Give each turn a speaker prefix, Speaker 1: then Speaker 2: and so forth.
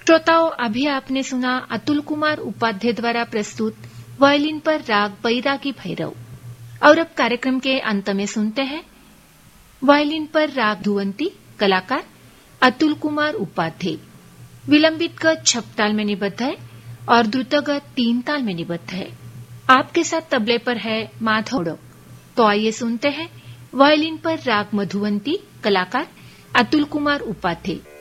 Speaker 1: श्रोताओं, अभी आपने सुना अतुल कुमार उपाध्याय द्वारा प्रस्तुत वायलिन पर राग बैरागी भैरव। और अब कार्यक्रम के अंत में सुनते हैं वायलिन पर राग धुवंती, कलाकार अतुल कुमार उपाध्याय। विलंबित गत 6 ताल में निबद्ध है और द्रुतगत 3 ताल में निबद्ध है। आपके साथ तबले पर है माधव उड़प। तो आइए सुनते हैं वायलिन पर राग मधुवंती, कलाकार अतुल कुमार उपाध्याय।